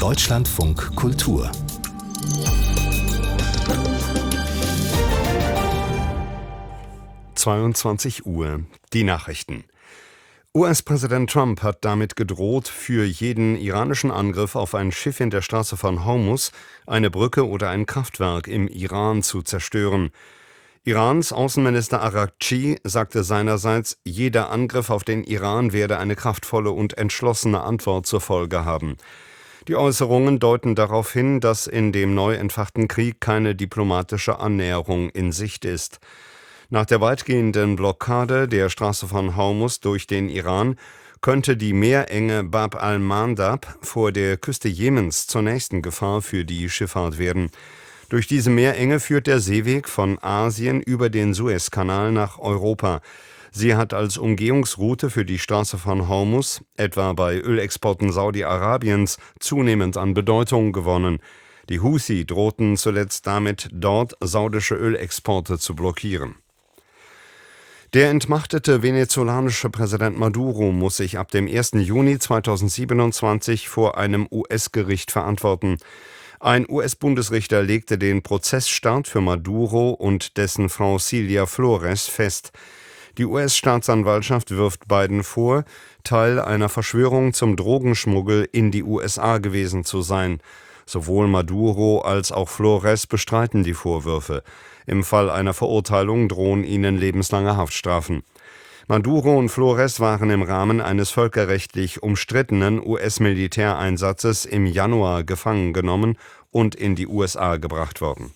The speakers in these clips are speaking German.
Deutschlandfunk Kultur. (22 Uhr) Die Nachrichten. US-Präsident Trump hat damit gedroht, für jeden iranischen Angriff auf ein Schiff in der Straße von Hormuz eine Brücke oder ein Kraftwerk im Iran zu zerstören. Irans Außenminister Araghchi sagte seinerseits, jeder Angriff auf den Iran werde eine kraftvolle und entschlossene Antwort zur Folge haben. Die Äußerungen deuten darauf hin, dass in dem neu entfachten Krieg keine diplomatische Annäherung in Sicht ist. Nach der weitgehenden Blockade der Straße von Hormuz durch den Iran könnte die Meerenge Bab al-Mandab vor der Küste Jemens zur nächsten Gefahr für die Schifffahrt werden. Durch diese Meerenge führt der Seeweg von Asien über den Suezkanal nach Europa. Sie hat als Umgehungsroute für die Straße von Hormuz, etwa bei Ölexporten Saudi-Arabiens, zunehmend an Bedeutung gewonnen. Die Houthi drohten zuletzt damit, dort saudische Ölexporte zu blockieren. Der entmachtete venezolanische Präsident Maduro muss sich ab dem 1. Juni 2027 vor einem US-Gericht verantworten. Ein US-Bundesrichter legte den Prozessstart für Maduro und dessen Frau Cilia Flores fest. Die US-Staatsanwaltschaft wirft beiden vor, Teil einer Verschwörung zum Drogenschmuggel in die USA gewesen zu sein. Sowohl Maduro als auch Flores bestreiten die Vorwürfe. Im Fall einer Verurteilung drohen ihnen lebenslange Haftstrafen. Maduro und Flores waren im Rahmen eines völkerrechtlich umstrittenen US-Militäreinsatzes im Januar gefangen genommen und in die USA gebracht worden.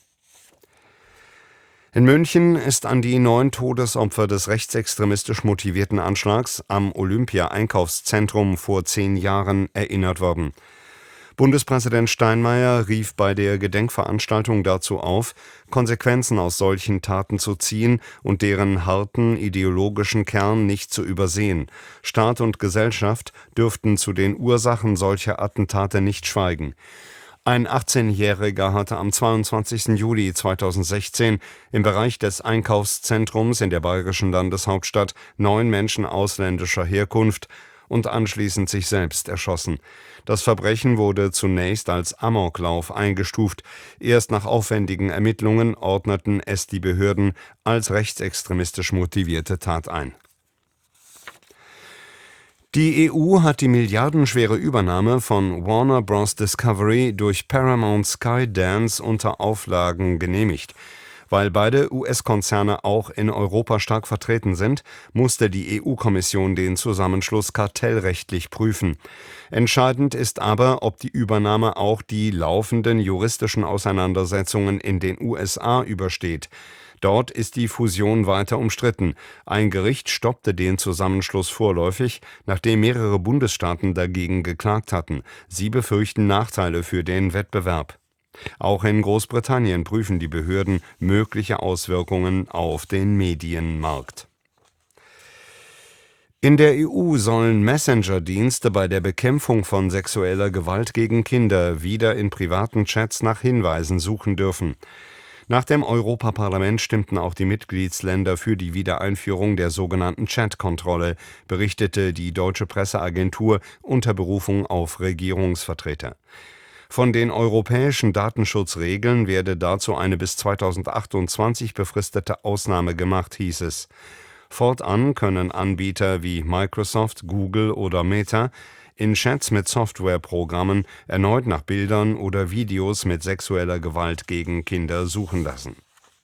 In München ist an die 9 Todesopfer des rechtsextremistisch motivierten Anschlags am Olympia-Einkaufszentrum vor 10 Jahren erinnert worden. Bundespräsident Steinmeier rief bei der Gedenkveranstaltung dazu auf, Konsequenzen aus solchen Taten zu ziehen und deren harten ideologischen Kern nicht zu übersehen. Staat und Gesellschaft dürften zu den Ursachen solcher Attentate nicht schweigen. Ein 18-Jähriger hatte am 22. Juli 2016 im Bereich des Einkaufszentrums in der bayerischen Landeshauptstadt 9 Menschen ausländischer Herkunft und anschließend sich selbst erschossen. Das Verbrechen wurde zunächst als Amoklauf eingestuft. Erst nach aufwendigen Ermittlungen ordneten es die Behörden als rechtsextremistisch motivierte Tat ein. Die EU hat die milliardenschwere Übernahme von Warner Bros. Discovery durch Paramount Skydance unter Auflagen genehmigt. Weil beide US-Konzerne auch in Europa stark vertreten sind, musste die EU-Kommission den Zusammenschluss kartellrechtlich prüfen. Entscheidend ist aber, ob die Übernahme auch die laufenden juristischen Auseinandersetzungen in den USA übersteht. Dort ist die Fusion weiter umstritten. Ein Gericht stoppte den Zusammenschluss vorläufig, nachdem mehrere Bundesstaaten dagegen geklagt hatten. Sie befürchten Nachteile für den Wettbewerb. Auch in Großbritannien prüfen die Behörden mögliche Auswirkungen auf den Medienmarkt. In der EU sollen Messenger-Dienste bei der Bekämpfung von sexueller Gewalt gegen Kinder wieder in privaten Chats nach Hinweisen suchen dürfen. Nach dem Europaparlament stimmten auch die Mitgliedsländer für die Wiedereinführung der sogenannten Chat-Kontrolle, berichtete die deutsche Presseagentur unter Berufung auf Regierungsvertreter. Von den europäischen Datenschutzregeln werde dazu eine bis 2028 befristete Ausnahme gemacht, hieß es. Fortan können Anbieter wie Microsoft, Google oder Meta in Chats mit Softwareprogrammen erneut nach Bildern oder Videos mit sexueller Gewalt gegen Kinder suchen lassen.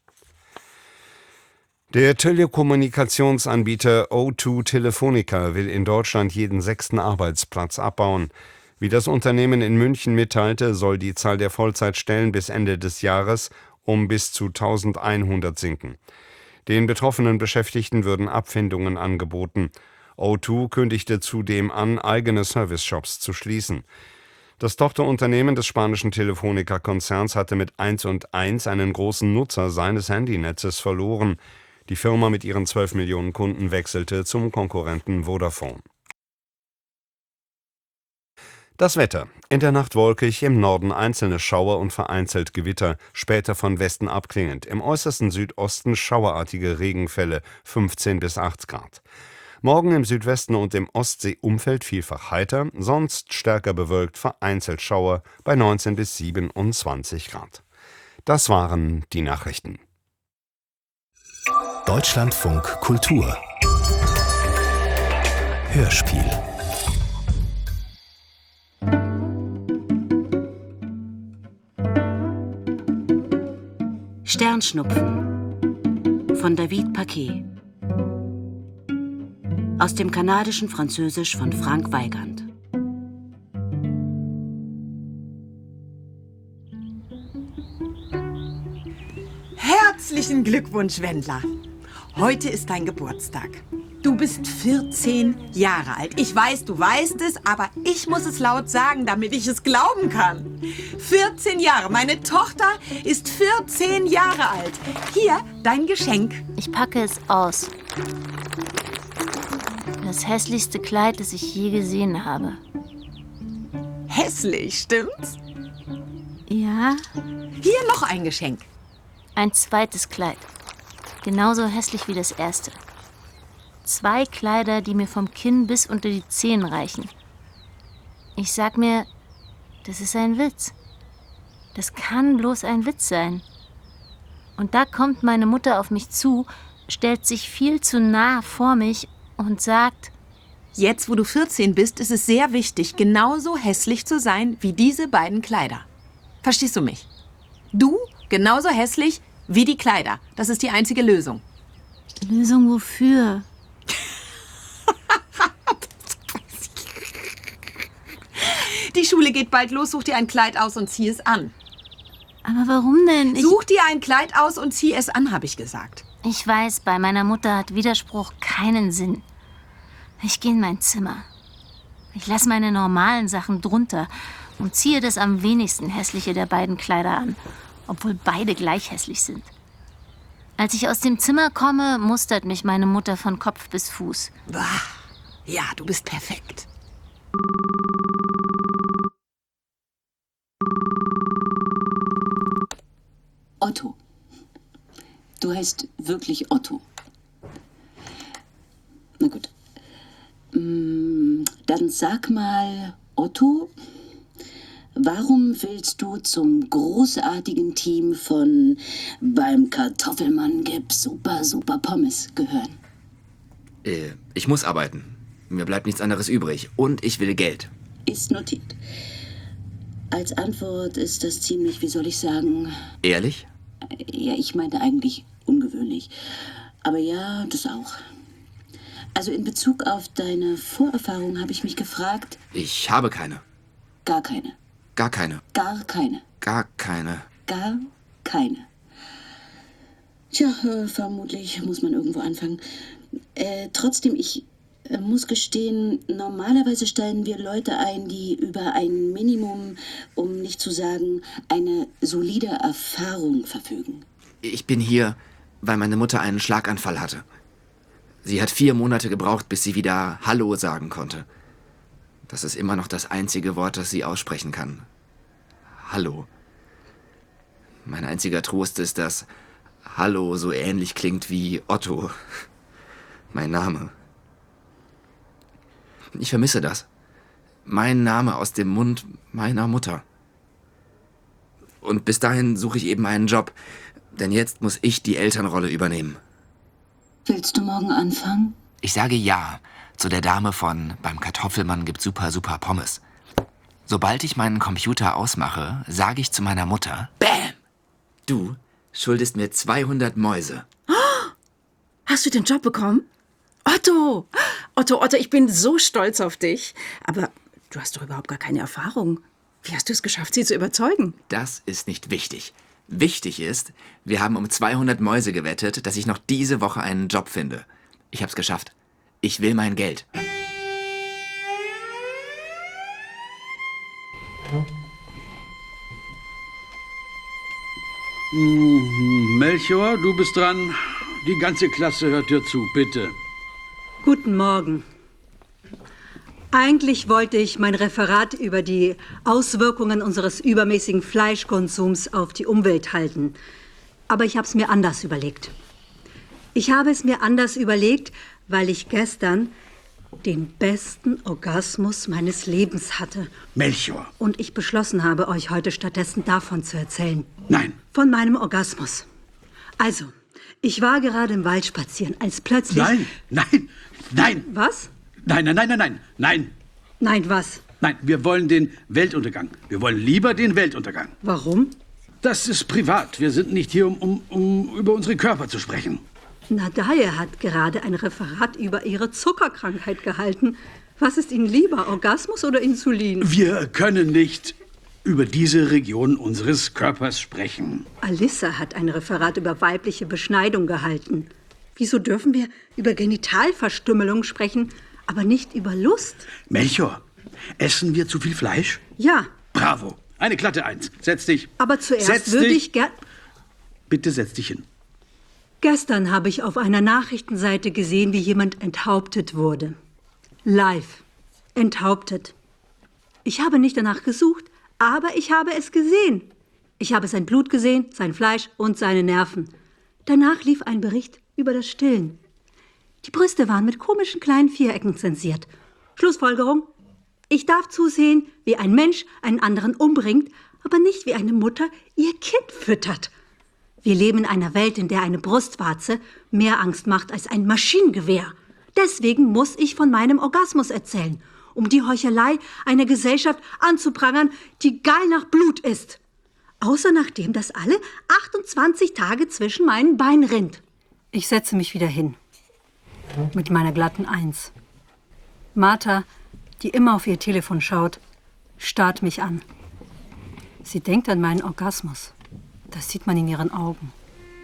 Der Telekommunikationsanbieter O2 Telefonica will in Deutschland jeden 6. Arbeitsplatz abbauen. Wie das Unternehmen in München mitteilte, soll die Zahl der Vollzeitstellen bis Ende des Jahres um bis zu 1100 sinken. Den betroffenen Beschäftigten würden Abfindungen angeboten. O2 kündigte zudem an, eigene Service-Shops zu schließen. Das Tochterunternehmen des spanischen Telefonica-Konzerns hatte mit 1&1 einen großen Nutzer seines Handynetzes verloren. Die Firma mit ihren 12 Millionen Kunden wechselte zum Konkurrenten Vodafone. Das Wetter. In der Nacht wolkig, im Norden einzelne Schauer und vereinzelt Gewitter, später von Westen abklingend. Im äußersten Südosten schauerartige Regenfälle, 15 bis 8 Grad. Morgen im Südwesten und im Ostseeumfeld vielfach heiter, sonst stärker bewölkt, vereinzelt Schauer bei 19 bis 27 Grad. Das waren die Nachrichten. Deutschlandfunk Kultur Hörspiel. Sternschnupfen von David Paquet. Aus dem kanadischen Französisch von Frank Weigand. Herzlichen Glückwunsch, Wendler. Heute ist dein Geburtstag. Du bist 14 Jahre alt. Ich weiß, du weißt es, aber ich muss es laut sagen, damit ich es glauben kann. 14 Jahre. Meine Tochter ist 14 Jahre alt. Hier, dein Geschenk. Ich packe es aus. Das hässlichste Kleid, das ich je gesehen habe. Hässlich, stimmt's? Ja, Hier noch ein Geschenk. ein zweites Kleid. Genauso hässlich wie das erste. 2 Kleider, die mir vom Kinn bis unter die Zehen reichen. Ich sag mir, das ist ein Witz. Das kann bloß ein Witz sein. Und da kommt meine Mutter auf mich zu, stellt sich viel zu nah vor mich und sagt: Jetzt, wo du 14 bist, ist es sehr wichtig, genauso hässlich zu sein wie diese beiden Kleider. Verstehst du mich? Du genauso hässlich wie die Kleider. Das ist die einzige Lösung. Lösung wofür? Die Schule geht bald los, such dir ein Kleid aus und zieh es an. Aber warum denn? Such dir ein Kleid aus und zieh es an, habe ich gesagt. Ich weiß, bei meiner Mutter hat Widerspruch keinen Sinn. Ich gehe in mein Zimmer. Ich lasse meine normalen Sachen drunter und ziehe das am wenigsten hässliche der beiden Kleider an, obwohl beide gleich hässlich sind. Als ich aus dem Zimmer komme, mustert mich meine Mutter von Kopf bis Fuß. Bah, ja, du bist perfekt. Otto. Du heißt wirklich Otto. Na gut. Dann sag mal, Otto, warum willst du zum großartigen Team von Beim Kartoffelmann gibt's super, super Pommes gehören? Ich muss arbeiten. Mir bleibt nichts anderes übrig. Und ich will Geld. Ist notiert. Als Antwort ist das ziemlich, wie soll ich sagen... Ehrlich? Ja, ich meinte eigentlich ungewöhnlich. Aber ja, das auch. Also in Bezug auf deine Vorerfahrung habe ich mich gefragt... Ich habe keine. Gar keine. Gar keine. Gar keine. Gar keine. Gar keine. Tja, vermutlich muss man irgendwo anfangen. Trotzdem, ich muss gestehen, normalerweise stellen wir Leute ein, die über ein Minimum, um nicht zu sagen, eine solide Erfahrung verfügen. Ich bin hier, weil meine Mutter einen Schlaganfall hatte. Sie hat 4 Monate gebraucht, bis sie wieder Hallo sagen konnte. Das ist immer noch das einzige Wort, das sie aussprechen kann. Hallo. Mein einziger Trost ist, dass Hallo so ähnlich klingt wie Otto. Mein Name. Ich vermisse das. Mein Name aus dem Mund meiner Mutter. Und bis dahin suche ich eben einen Job, denn jetzt muss ich die Elternrolle übernehmen. Willst du morgen anfangen? Ich sage ja zu der Dame von Beim Kartoffelmann gibt's super, super Pommes. Sobald ich meinen Computer ausmache, sage ich zu meiner Mutter: Bäm! Du schuldest mir 200 Mäuse. Hast du den Job bekommen? Otto! Otto, ich bin so stolz auf dich. Aber du hast doch überhaupt gar keine Erfahrung. Wie hast du es geschafft, sie zu überzeugen? Das ist nicht wichtig. Wichtig ist, wir haben um 200 Mäuse gewettet, dass ich noch diese Woche einen Job finde. Ich hab's geschafft. Ich will mein Geld. Melchior, du bist dran. Die ganze Klasse hört dir zu, bitte. Guten Morgen. Eigentlich wollte ich mein Referat über die Auswirkungen unseres übermäßigen Fleischkonsums auf die Umwelt halten. Aber ich habe es mir anders überlegt. Weil ich gestern den besten Orgasmus meines Lebens hatte. Melchior. Und ich beschlossen habe, euch heute stattdessen davon zu erzählen. Nein. Von meinem Orgasmus. Also, ich war gerade im Wald spazieren, als plötzlich... Nein. Was? Nein. Nein, was? Nein, wir wollen den Weltuntergang. Wir wollen lieber den Weltuntergang. Warum? Das ist privat. Wir sind nicht hier, um über unsere Körper zu sprechen. Nadaja hat gerade ein Referat über ihre Zuckerkrankheit gehalten. Was ist Ihnen lieber, Orgasmus oder Insulin? Wir können nicht über diese Region unseres Körpers sprechen. Alissa hat ein Referat über weibliche Beschneidung gehalten. Wieso dürfen wir über Genitalverstümmelung sprechen, aber nicht über Lust? Melchior, essen wir zu viel Fleisch? Ja. Bravo. Eine glatte 1. Setz dich. Aber zuerst würde ich gern... Bitte setz dich hin. Gestern habe ich auf einer Nachrichtenseite gesehen, wie jemand enthauptet wurde. Live. Enthauptet. Ich habe nicht danach gesucht, aber ich habe es gesehen. Ich habe sein Blut gesehen, sein Fleisch und seine Nerven. Danach lief ein Bericht über das Stillen. Die Brüste waren mit komischen kleinen Vierecken zensiert. Schlussfolgerung: Ich darf zusehen, wie ein Mensch einen anderen umbringt, aber nicht wie eine Mutter ihr Kind füttert. Wir leben in einer Welt, in der eine Brustwarze mehr Angst macht als ein Maschinengewehr. Deswegen muss ich von meinem Orgasmus erzählen, um die Heuchelei einer Gesellschaft anzuprangern, die geil nach Blut ist. Außer nachdem das alle 28 Tage zwischen meinen Beinen rinnt. Ich setze mich wieder hin. Mit meiner glatten 1. Martha, die immer auf ihr Telefon schaut, starrt mich an. Sie denkt an meinen Orgasmus. Das sieht man in ihren Augen.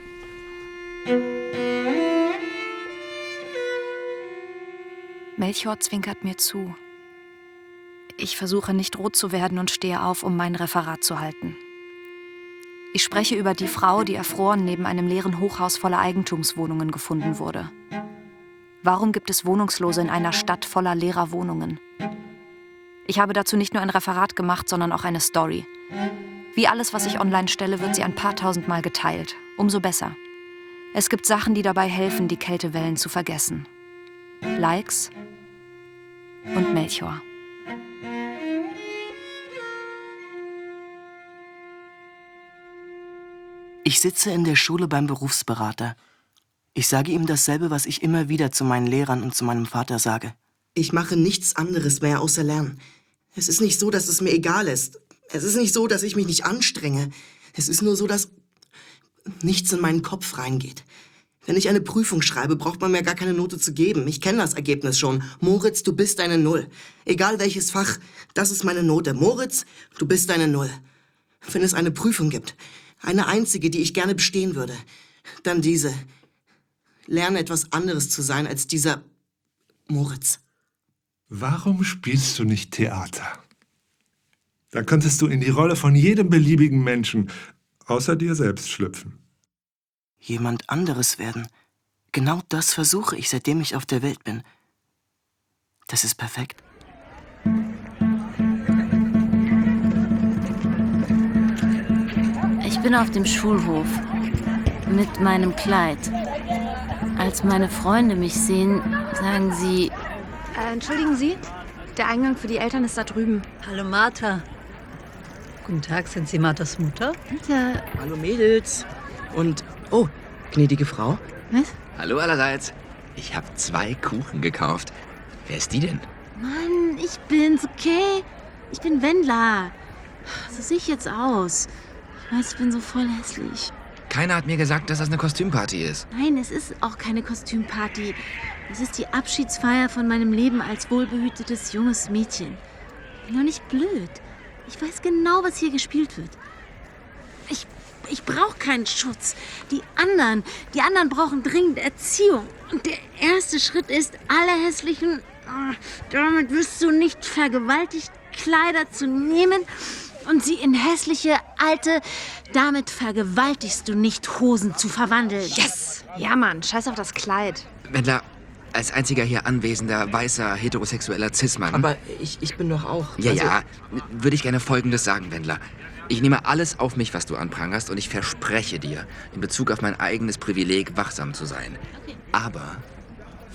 Melchior zwinkert mir zu. Ich versuche nicht rot zu werden und stehe auf, um mein Referat zu halten. Ich spreche über die Frau, die erfroren neben einem leeren Hochhaus voller Eigentumswohnungen gefunden wurde. Warum gibt es Wohnungslose in einer Stadt voller leerer Wohnungen? Ich habe dazu nicht nur ein Referat gemacht, sondern auch eine Story. Wie alles, was ich online stelle, wird sie ein paar tausendmal geteilt. Umso besser. Es gibt Sachen, die dabei helfen, die Kältewellen zu vergessen. Likes und Melchior. Ich sitze in der Schule beim Berufsberater. Ich sage ihm dasselbe, was ich immer wieder zu meinen Lehrern und zu meinem Vater sage. Ich mache nichts anderes mehr außer lernen. Es ist nicht so, dass es mir egal ist. Es ist nicht so, dass ich mich nicht anstrenge. Es ist nur so, dass nichts in meinen Kopf reingeht. Wenn ich eine Prüfung schreibe, braucht man mir gar keine Note zu geben. Ich kenne das Ergebnis schon. Moritz, du bist eine Null. Egal welches Fach, das ist meine Note. Moritz, du bist eine Null. Wenn es eine Prüfung gibt, eine einzige, die ich gerne bestehen würde, dann diese. Lerne etwas anderes zu sein als dieser Moritz. Warum spielst du nicht Theater? Dann könntest du in die Rolle von jedem beliebigen Menschen außer dir selbst schlüpfen. Jemand anderes werden. Genau das versuche ich, seitdem ich auf der Welt bin. Das ist perfekt. Ich bin auf dem Schulhof mit meinem Kleid. Als meine Freunde mich sehen, sagen sie... Entschuldigen Sie, der Eingang für die Eltern ist da drüben. Hallo Martha. Guten Tag, sind Sie Marthas Mutter? Bitte. Hallo Mädels. Und, oh, gnädige Frau. Was? Hallo allerseits. Ich habe 2 Kuchen gekauft. Wer ist die denn? Mann, ich bin's, okay? Ich bin Wendla. So sehe ich jetzt aus. Ich weiß, ich bin so voll hässlich. Keiner hat mir gesagt, dass das eine Kostümparty ist. Nein, es ist auch keine Kostümparty. Es ist die Abschiedsfeier von meinem Leben als wohlbehütetes junges Mädchen. Ich bin doch nicht blöd. Ich weiß genau, was hier gespielt wird. Ich brauche keinen Schutz. Die anderen brauchen dringend Erziehung. Und der erste Schritt ist, alle hässlichen, damit wirst du nicht vergewaltigt, Kleider zu nehmen und sie in hässliche, alte, damit vergewaltigst du nicht, Hosen zu verwandeln. Yes! Ja, Mann, scheiß auf das Kleid. Wendler, als einziger hier anwesender, weißer, heterosexueller Cis-Mann. Aber ich bin doch auch... Ja, würde ich gerne Folgendes sagen, Wendler. Ich nehme alles auf mich, was du anprangerst, und ich verspreche dir, in Bezug auf mein eigenes Privileg wachsam zu sein. Aber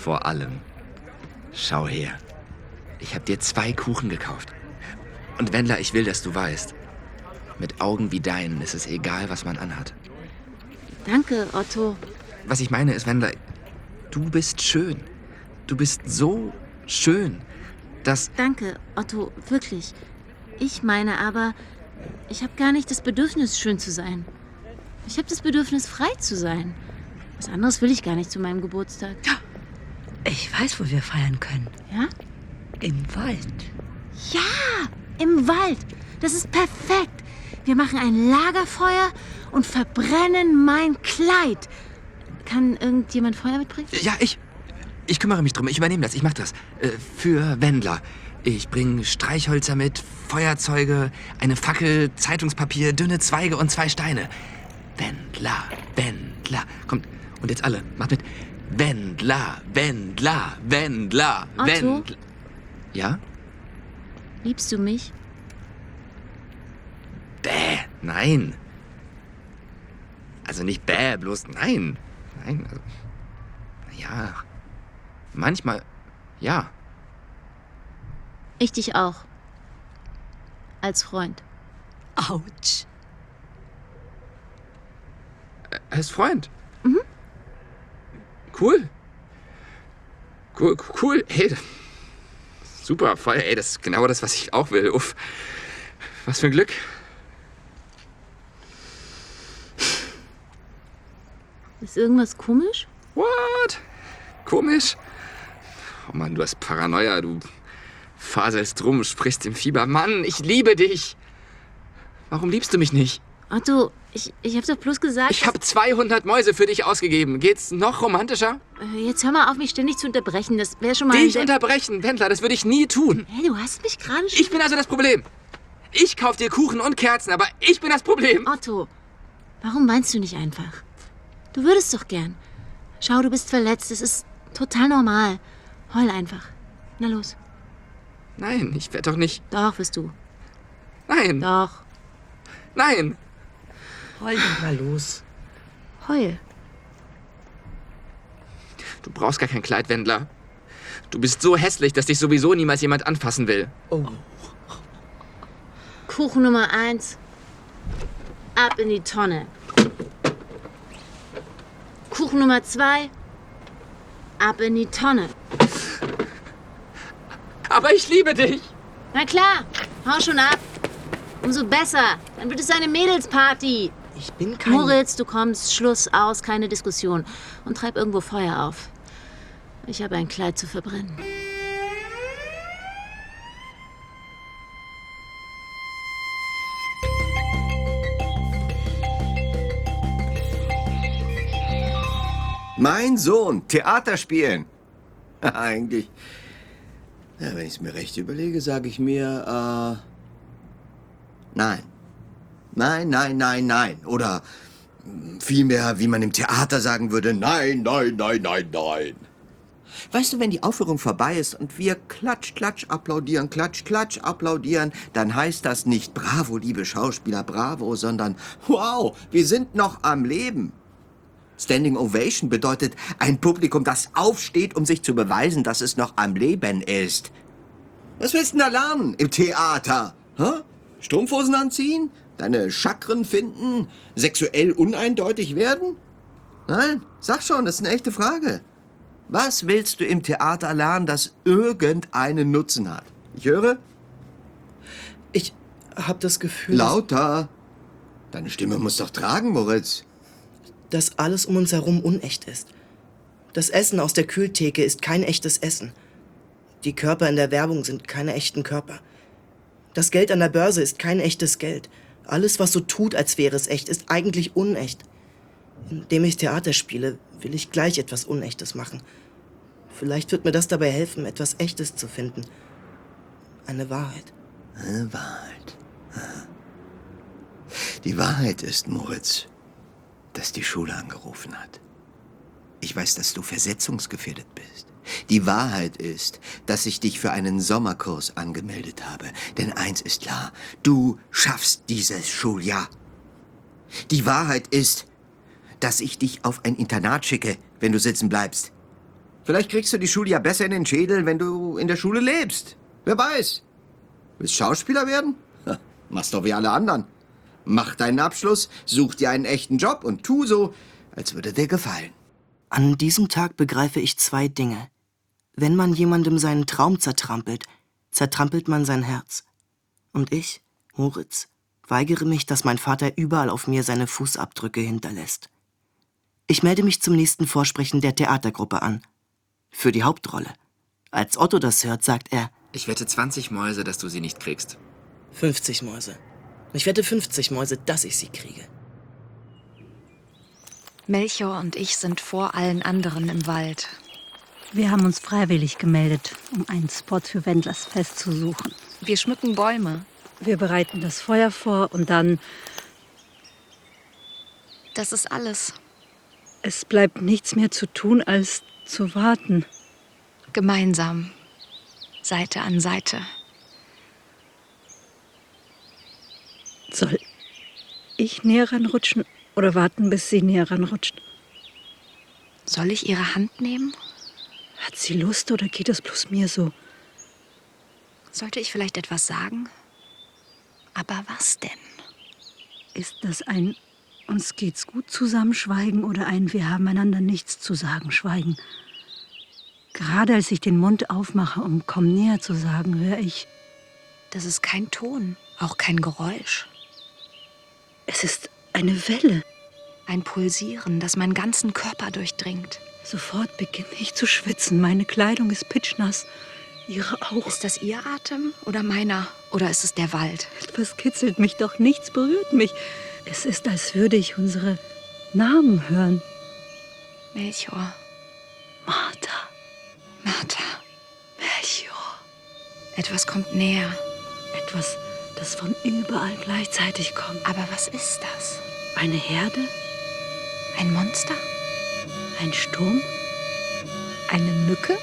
vor allem, schau her. Ich habe dir 2 Kuchen gekauft. Und Wendler, ich will, dass du weißt, mit Augen wie deinen ist es egal, was man anhat. Danke, Otto. Was ich meine ist, Wendler, du bist schön. Du bist so schön, dass... Danke, Otto, wirklich. Ich meine aber, ich habe gar nicht das Bedürfnis, schön zu sein. Ich habe das Bedürfnis, frei zu sein. Was anderes will ich gar nicht zu meinem Geburtstag. Ich weiß, wo wir feiern können. Ja? Im Wald. Ja, im Wald. Das ist perfekt. Wir machen ein Lagerfeuer und verbrennen mein Kleid. Kann irgendjemand Feuer mitbringen? Ja, ich kümmere mich drum. Ich übernehme das. Ich mach das. Für Wendler. Ich bringe Streichhölzer mit, Feuerzeuge, eine Fackel, Zeitungspapier, dünne Zweige und 2 Steine. Wendler, Wendler. Kommt, und jetzt alle. Macht mit. Wendler, Wendler, Wendler, Otto? Wendler. Ja? Liebst du mich? Bäh, nein. Also nicht bäh, bloß nein. Nein, also, ja. Manchmal, ja. Ich dich auch. Als Freund. Autsch. Als Freund? Mhm. Cool. Cool. Hey, super, voll. Ey, das ist genau das, was ich auch will. Uff. Was für ein Glück. Ist irgendwas komisch? What? Komisch? Oh Mann, du hast Paranoia, du faselst rum, sprichst im Fieber. Mann, ich liebe dich. Warum liebst du mich nicht? Otto, ich hab doch bloß gesagt... Ich habe 200 Mäuse für dich ausgegeben. Geht's noch romantischer? Jetzt hör mal auf, mich ständig zu unterbrechen. Das wäre schon mal... Dich unterbrechen, Wendler, das würde ich nie tun. Hey, du hast mich gerade schon... Ich bin also das Problem. Ich kauf dir Kuchen und Kerzen, aber ich bin das Problem. Otto, warum meinst du nicht einfach? Du würdest doch gern. Schau, du bist verletzt. Es ist total normal. Heul einfach. Na los. Nein, ich werd doch nicht... Doch, wirst du. Nein. Doch. Nein. Heul doch mal los. Heul. Du brauchst gar kein Kleid, Wendler. Du bist so hässlich, dass dich sowieso niemals jemand anfassen will. Oh. Kuchen Nummer 1. Ab in die Tonne. Kuchen Nummer 2. Ab in die Tonne. Aber ich liebe dich. Na klar, hau schon ab. Umso besser. Dann wird es eine Mädelsparty. Ich bin kein... Moritz, du kommst. Schluss, aus, keine Diskussion. Und treib irgendwo Feuer auf. Ich habe ein Kleid zu verbrennen. Mein Sohn, Theater spielen. Eigentlich, ja, wenn ich es mir recht überlege, sage ich mir, nein. Nein, nein, nein, nein. Oder vielmehr, wie man im Theater sagen würde, nein, nein, nein, nein, nein. Weißt du, wenn die Aufführung vorbei ist und wir klatsch, klatsch applaudieren, klatsch, klatsch applaudieren, dann heißt das nicht bravo, liebe Schauspieler, bravo, sondern wow, wir sind noch am Leben. Standing Ovation bedeutet ein Publikum, das aufsteht, um sich zu beweisen, dass es noch am Leben ist. Was willst du denn da lernen im Theater? Hä? Strumpfhosen anziehen? Deine Chakren finden? Sexuell uneindeutig werden? Nein, sag schon, das ist eine echte Frage. Was willst du im Theater lernen, das irgendeinen Nutzen hat? Ich höre? Ich hab das Gefühl... Lauter! Deine Stimme muss doch tragen, Moritz. Dass alles um uns herum unecht ist. Das Essen aus der Kühltheke ist kein echtes Essen. Die Körper in der Werbung sind keine echten Körper. Das Geld an der Börse ist kein echtes Geld. Alles, was so tut, als wäre es echt, ist eigentlich unecht. Indem ich Theater spiele, will ich gleich etwas Unechtes machen. Vielleicht wird mir das dabei helfen, etwas Echtes zu finden. Eine Wahrheit. Eine Wahrheit. Die Wahrheit ist, Moritz, dass die Schule angerufen hat. Ich weiß, dass du versetzungsgefährdet bist. Die Wahrheit ist, dass ich dich für einen Sommerkurs angemeldet habe. Denn eins ist klar, du schaffst dieses Schuljahr. Die Wahrheit ist, dass ich dich auf ein Internat schicke, wenn du sitzen bleibst. Vielleicht kriegst du die Schule ja besser in den Schädel, wenn du in der Schule lebst. Wer weiß. Willst Schauspieler werden? Ha, machst doch wie alle anderen. Mach deinen Abschluss, such dir einen echten Job und tu so, als würde dir gefallen. An diesem Tag begreife ich 2 Dinge. Wenn man jemandem seinen Traum zertrampelt, zertrampelt man sein Herz. Und ich, Moritz, weigere mich, dass mein Vater überall auf mir seine Fußabdrücke hinterlässt. Ich melde mich zum nächsten Vorsprechen der Theatergruppe an. Für die Hauptrolle. Als Otto das hört, sagt er: Ich wette 20 Mäuse, dass du sie nicht kriegst. 50 Mäuse. Ich wette 50 Mäuse, dass ich sie kriege. Melchior und ich sind vor allen anderen im Wald. Wir haben uns freiwillig gemeldet, um einen Spot für Wendlers Fest zu suchen. Wir schmücken Bäume. Wir bereiten das Feuer vor und dann... Das ist alles. Es bleibt nichts mehr zu tun, als zu warten. Gemeinsam. Seite an Seite. Soll ich näher ranrutschen oder warten, bis sie näher ranrutscht? Soll ich ihre Hand nehmen? Hat sie Lust oder geht es bloß mir so? Sollte ich vielleicht etwas sagen? Aber was denn? Ist das ein uns geht's gut zusammen Schweigen oder ein wir haben einander nichts zu sagen Schweigen? Gerade als ich den Mund aufmache, um komm näher zu sagen, höre ich... Das ist kein Ton, auch kein Geräusch. Es ist eine Welle. Ein Pulsieren, das meinen ganzen Körper durchdringt. Sofort beginne ich zu schwitzen. Meine Kleidung ist pitschnass. Ihre auch. Ist das Ihr Atem oder meiner? Oder ist es der Wald? Etwas kitzelt mich, doch nichts berührt mich. Es ist, als würde ich unsere Namen hören. Melchior. Martha. Martha. Melchior. Etwas kommt näher. Etwas, das von überall gleichzeitig kommt. Aber was ist das? Eine Herde? Ein Monster? Ein Sturm? Eine Mücke?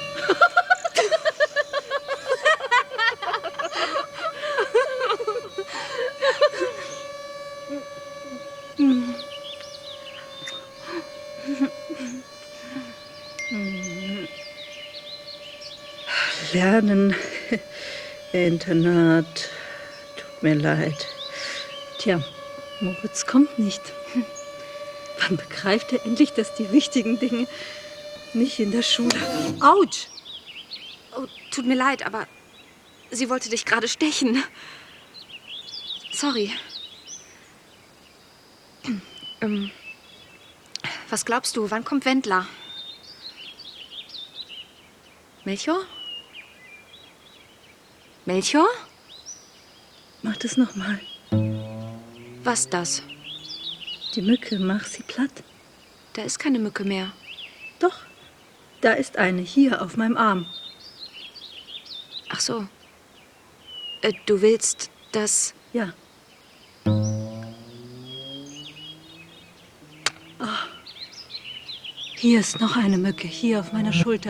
Lernen, Internat, tut mir leid. Tja, Moritz kommt nicht. Wann begreift er endlich, dass die wichtigen Dinge nicht in der Schule... Autsch! Oh, tut mir leid, aber sie wollte dich gerade stechen. Sorry. Was glaubst du, wann kommt Wendler? Melchior? Melchior? Mach das nochmal. Was das? Die Mücke, mach sie platt. Da ist keine Mücke mehr. Doch, da ist eine, hier auf meinem Arm. Ach so. Du willst, dass... Ja. Oh. Hier ist noch eine Mücke, hier auf meiner Schulter.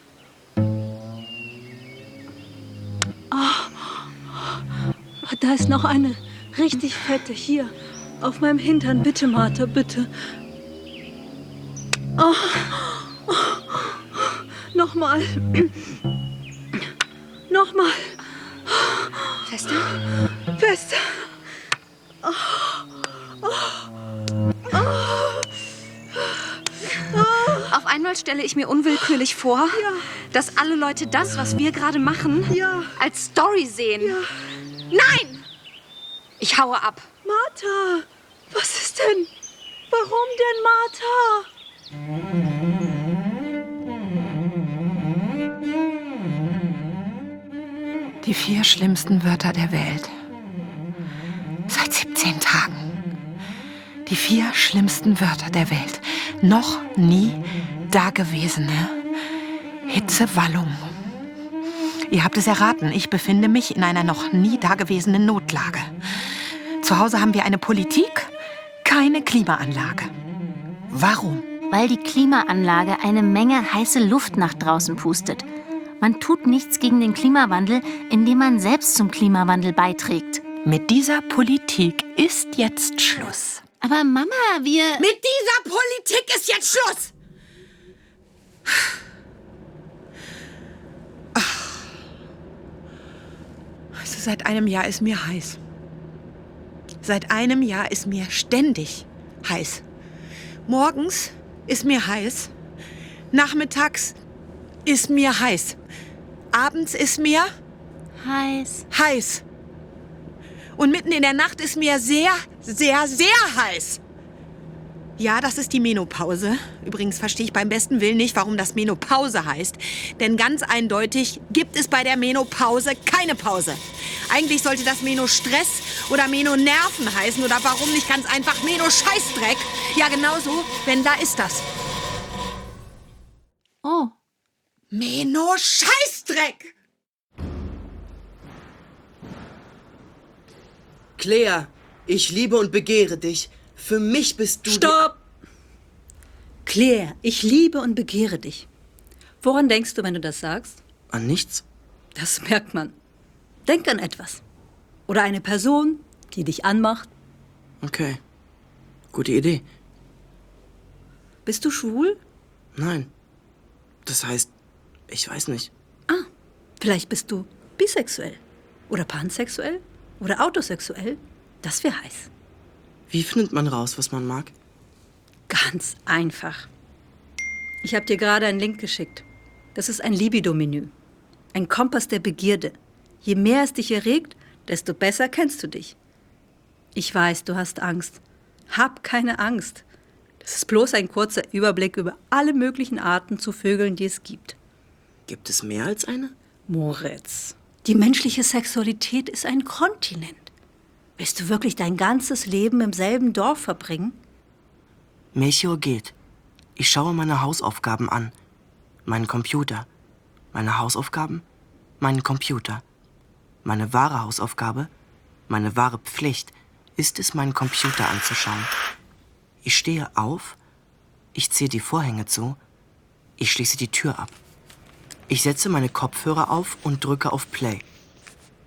Oh, da ist noch eine richtig fette, hier auf meinem Hintern. Bitte, Martha, bitte. Oh. Oh. Nochmal. Nochmal. Fester? Fester. Oh. Oh. Oh. Auf einmal stelle ich mir unwillkürlich vor, dass alle Leute das, was wir gerade machen, als Story sehen. Ja. Nein! Ich haue ab. Martha, was ist denn? Warum denn, Martha? Die 4 schlimmsten Wörter der Welt. Seit 17 Tagen. Die 4 schlimmsten Wörter der Welt. Noch nie dagewesene Hitzewallung. Ihr habt es erraten, ich befinde mich in einer noch nie dagewesenen Notlage. Zu Hause haben wir eine Politik, keine Klimaanlage. Warum? Weil die Klimaanlage eine Menge heiße Luft nach draußen pustet. Man tut nichts gegen den Klimawandel, indem man selbst zum Klimawandel beiträgt. Mit dieser Politik ist jetzt Schluss. Aber Mama, wir... Mit dieser Politik ist jetzt Schluss! Also seit einem Jahr ist mir heiß. Seit einem Jahr ist mir ständig heiß. Morgens ist mir heiß. Nachmittags ist mir heiß. Abends ist mir heiß. Und mitten in der Nacht ist mir sehr, sehr, sehr heiß. Ja, das ist die Menopause. Übrigens verstehe ich beim besten Willen nicht, warum das Menopause heißt. Denn ganz eindeutig gibt es bei der Menopause keine Pause. Eigentlich sollte das Meno-Stress oder Meno-Nerven heißen. Oder warum nicht ganz einfach Meno-Scheißdreck? Ja, genau so. Wendler ist das. Oh. Meno-Scheißdreck! Claire, ich liebe und begehre dich. Für mich bist du... Stopp! Claire, ich liebe und begehre dich. Woran denkst du, wenn du das sagst? An nichts. Das merkt man. Denk an etwas. Oder eine Person, die dich anmacht. Okay. Gute Idee. Bist du schwul? Nein. Das heißt, ich weiß nicht. Ah, vielleicht bist du bisexuell. Oder pansexuell. Oder autosexuell. Das wäre heiß. Wie findet man raus, was man mag? Ganz einfach. Ich habe dir gerade einen Link geschickt. Das ist ein Libido-Menü. Ein Kompass der Begierde. Je mehr es dich erregt, desto besser kennst du dich. Ich weiß, du hast Angst. Hab keine Angst. Das ist bloß ein kurzer Überblick über alle möglichen Arten zu Vögeln, die es gibt. Gibt es mehr als eine? Moritz, die menschliche Sexualität ist ein Kontinent. Willst du wirklich dein ganzes Leben im selben Dorf verbringen? Melchior geht. Ich schaue meine Hausaufgaben an. Meinen Computer. Meine Hausaufgaben? Meinen Computer. Meine wahre Hausaufgabe, meine wahre Pflicht ist es, meinen Computer anzuschauen. Ich stehe auf, ich ziehe die Vorhänge zu, ich schließe die Tür ab. Ich setze meine Kopfhörer auf und drücke auf Play.